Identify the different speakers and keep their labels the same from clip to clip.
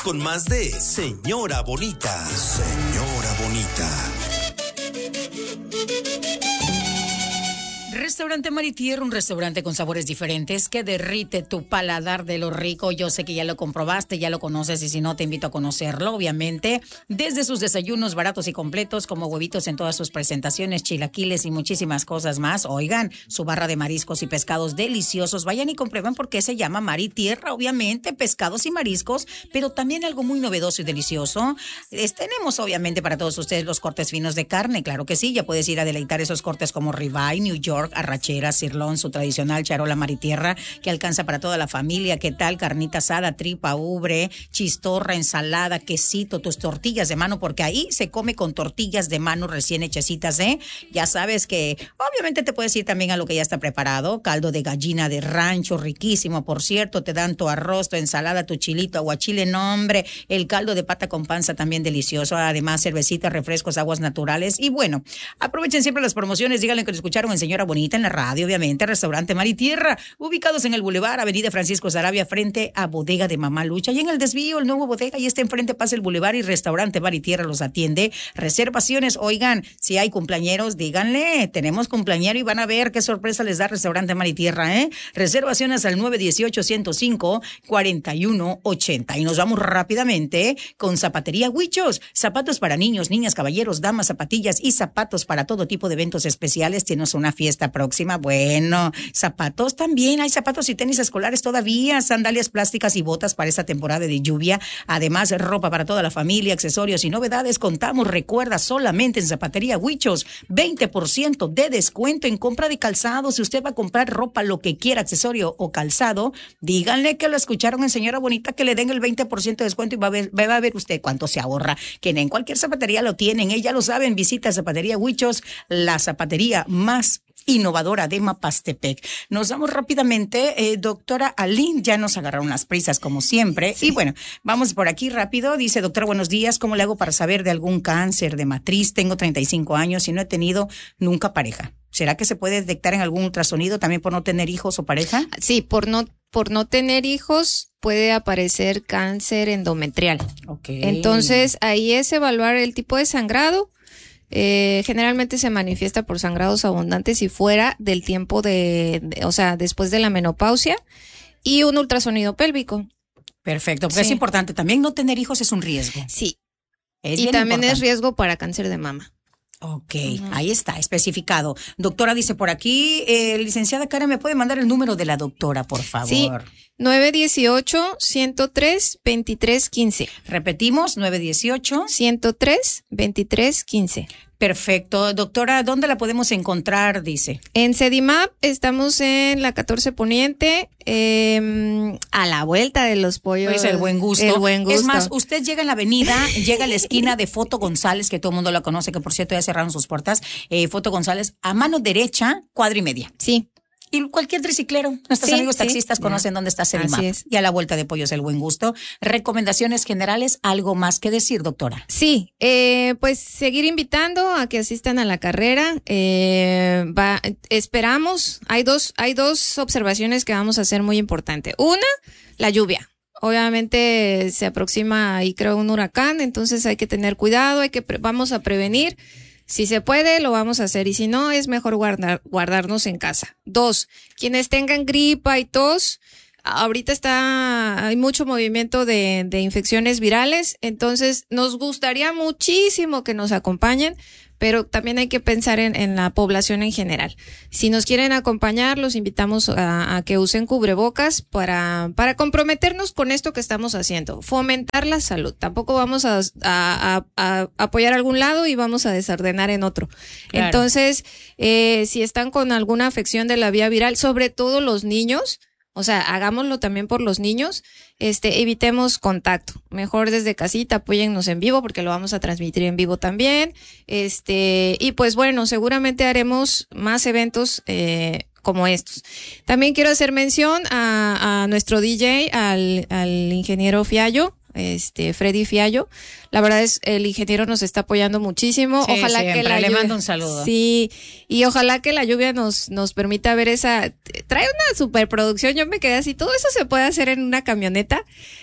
Speaker 1: con más de Señora Bonita. Señora Bonita.
Speaker 2: Restaurante Mar y Tierra, un restaurante con sabores diferentes que derrite tu paladar de lo rico. Yo sé que ya lo comprobaste, ya lo conoces y si no te invito a conocerlo, obviamente. Desde sus desayunos baratos y completos como huevitos en todas sus presentaciones, chilaquiles y muchísimas cosas más. Oigan, su barra de mariscos y pescados deliciosos. Vayan y comprueben por qué se llama Mar y Tierra, obviamente, pescados y mariscos, pero también algo muy novedoso y delicioso. Tenemos obviamente para todos ustedes los cortes finos de carne, claro que sí, ya puedes ir a deleitar esos cortes como ribeye, New York, arrachera, sirlón, su tradicional charola mar y tierra que alcanza para toda la familia. ¿Qué tal? Carnita asada, tripa, ubre, chistorra, ensalada, quesito, tus tortillas de mano, porque ahí se come con tortillas de mano recién hechecitas, ¿eh? Ya sabes que obviamente te puedes ir también a lo que ya está preparado, caldo de gallina de rancho, riquísimo, por cierto, te dan tu arroz, tu ensalada, tu chilito, aguachile, no hombre, el caldo de pata con panza también delicioso, además cervecita, refrescos, aguas naturales y bueno, aprovechen siempre las promociones, díganle que lo escucharon en Señora Bonita en la radio, obviamente, restaurante Mar y Tierra, ubicados en el Boulevard, Avenida Francisco Sarabia, frente a Bodega de Mamá Lucha, y en el desvío, el nuevo bodega, y está enfrente, pasa el Boulevard y restaurante Mar y Tierra los atiende. Reservaciones, oigan, si hay cumpleañeros, díganle, tenemos cumpleañero y van a ver qué sorpresa les da restaurante Mar y Tierra, ¿eh? Reservaciones al 918-105-4180. Y nos vamos rápidamente con Zapatería Huichos, zapatos para niños, niñas, caballeros, damas, zapatillas y zapatos para todo tipo de eventos especiales. Tienes una fiesta próxima, bueno, zapatos también, hay zapatos y tenis escolares todavía, sandalias plásticas y botas para esta temporada de lluvia, además ropa para toda la familia, accesorios y novedades. Contamos, recuerda, solamente en Zapatería Huichos, 20% de descuento en compra de calzado. Si usted va a comprar ropa, lo que quiera, accesorio o calzado, díganle que lo escucharon en Señora Bonita, que le den el 20% de descuento y va a ver usted cuánto se ahorra, que en cualquier zapatería lo tienen, ya lo saben. Visita Zapatería Huichos, la zapatería más innovadora de Mapastepec. Nos vamos rápidamente, doctora Aline, ya nos agarraron las prisas como siempre, sí. Y bueno, vamos por aquí rápido. Dice, doctora, buenos días, ¿cómo le hago para saber de algún cáncer de matriz? Tengo 35 años y no he tenido nunca pareja. ¿Será que se puede detectar en algún ultrasonido también por no tener hijos o pareja?
Speaker 3: Sí, por no tener hijos puede aparecer cáncer endometrial.
Speaker 2: Okay.
Speaker 3: Entonces, ahí es evaluar el tipo de sangrado. Generalmente se manifiesta por sangrados abundantes y fuera del tiempo o sea, después de la menopausia, y un ultrasonido pélvico.
Speaker 2: Perfecto, porque sí. Es importante también no tener hijos, es un riesgo.
Speaker 3: Sí.
Speaker 2: Es
Speaker 3: y también
Speaker 2: importante.
Speaker 3: Es riesgo para cáncer de mama.
Speaker 2: Ok, ahí está, especificado. Doctora, dice por aquí, licenciada Karen, ¿me puede mandar el número de la doctora, por favor?
Speaker 3: Sí, 918-103-2315.
Speaker 2: Repetimos,
Speaker 3: 918-103-2315.
Speaker 2: Perfecto. Doctora, ¿dónde la podemos encontrar? Dice.
Speaker 3: En Sedimap estamos en la 14 Poniente, a la vuelta de los pollos.
Speaker 2: Pues el Buen Gusto.
Speaker 3: El Buen Gusto.
Speaker 2: Es más, usted llega en la avenida, llega a la esquina de Foto González, que todo el mundo la conoce, que por cierto ya cerraron sus puertas. Foto González, a mano derecha, cuadra y media.
Speaker 3: Sí.
Speaker 2: Y cualquier triciclero, nuestros amigos taxistas conocen dónde está Sedimap. Y a la vuelta de Pollos El Buen Gusto. Recomendaciones generales, ¿algo más que decir, doctora?
Speaker 3: Sí, pues seguir invitando a que asistan a la carrera. Esperamos, hay dos observaciones que vamos a hacer muy importante. Una, la lluvia. Obviamente se aproxima ahí, creo, un huracán, entonces hay que tener cuidado, vamos a prevenir. Si se puede, lo vamos a hacer, y si no, es mejor guardarnos en casa. 2, quienes tengan gripa y tos, ahorita hay mucho movimiento de infecciones virales, entonces nos gustaría muchísimo que nos acompañen, pero también hay que pensar en la población en general. Si nos quieren acompañar, los invitamos a que usen cubrebocas para comprometernos con esto que estamos haciendo, fomentar la salud. Tampoco vamos a apoyar a algún lado y vamos a desordenar en otro. Claro. Entonces, si están con alguna afección de la vía viral, sobre todo los niños, o sea, hagámoslo también por los niños, evitemos contacto. Mejor desde casita, apóyennos en vivo porque lo vamos a transmitir en vivo también. Y pues bueno, seguramente haremos más eventos como estos. También quiero hacer mención a nuestro DJ, al ingeniero Fiallo, Freddy Fiallo. La verdad es, el ingeniero nos está apoyando muchísimo.
Speaker 2: Sí,
Speaker 3: ojalá que la
Speaker 2: le
Speaker 3: lluvia,
Speaker 2: mando un saludo.
Speaker 3: Sí, y ojalá que la lluvia nos permita ver esa. Trae una superproducción. Yo me quedé así. Todo eso se puede hacer en una camioneta.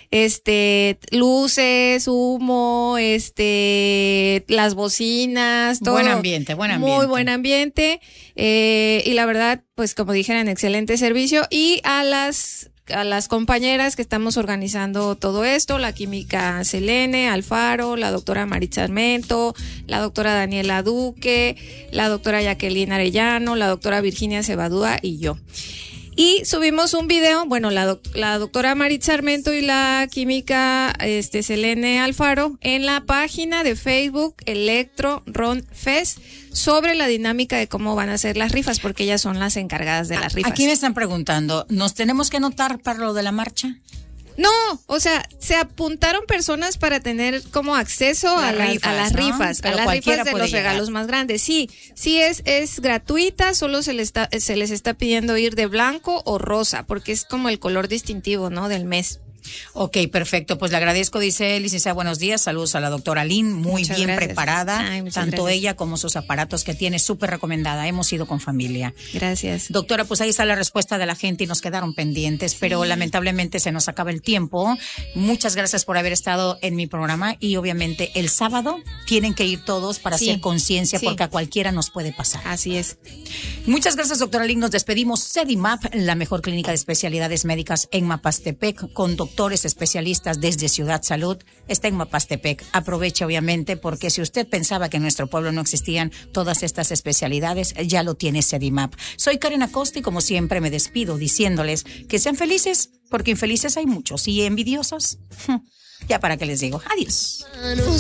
Speaker 3: Luces, humo, las bocinas, todo.
Speaker 2: Buen ambiente.
Speaker 3: Muy buen ambiente. Y la verdad, pues como dijeran, excelente servicio. Y a las compañeras que estamos organizando todo esto, la química Selene Alfaro, la doctora Maritza Sarmento, la doctora Daniela Duque, la doctora Jacqueline Arellano, la doctora Virginia Cebadúa y yo. Y subimos un video, bueno, la doctora Maritza Sarmento y la química Selene Alfaro en la página de Facebook Electro Ron Fest sobre la dinámica de cómo van a ser las rifas, porque ellas son las encargadas de las rifas.
Speaker 2: Aquí me están preguntando, ¿nos tenemos que anotar para lo de la marcha?
Speaker 3: No, o sea, se apuntaron personas para tener como acceso a las rifas,
Speaker 2: Pero
Speaker 3: a las rifas de los
Speaker 2: llegar.
Speaker 3: regalos más grandes. Sí, es gratuita, solo se les está pidiendo ir de blanco o rosa, porque es como el color distintivo, ¿no? Del mes.
Speaker 2: Ok, perfecto. Pues le agradezco, dice licenciada, buenos días. Saludos a la doctora Lynn, muy
Speaker 3: Muchas
Speaker 2: bien
Speaker 3: gracias.
Speaker 2: preparada.
Speaker 3: Ay, muchas
Speaker 2: tanto
Speaker 3: gracias.
Speaker 2: ella como sus aparatos que tiene, súper recomendada. Hemos ido con familia.
Speaker 3: Gracias.
Speaker 2: Doctora, pues ahí está la respuesta de la gente y nos quedaron pendientes, pero lamentablemente se nos acaba el tiempo. Muchas gracias por haber estado en mi programa y obviamente el sábado tienen que ir todos para
Speaker 3: Sí.
Speaker 2: hacer conciencia
Speaker 3: Sí.
Speaker 2: porque a cualquiera nos puede pasar.
Speaker 3: Así es.
Speaker 2: Muchas gracias, doctora Lynn. Nos despedimos. Sedimap, la mejor clínica de especialidades médicas en Mapastepec, con doctores especialistas desde Ciudad Salud. Está en Mapastepec. Aproveche, obviamente, porque si usted pensaba que en nuestro pueblo no existían todas estas especialidades, ya lo tiene Sedimap. Soy Karen Acosta y como siempre me despido diciéndoles que sean felices, porque infelices hay muchos y envidiosos. Ya para qué les digo. Adiós.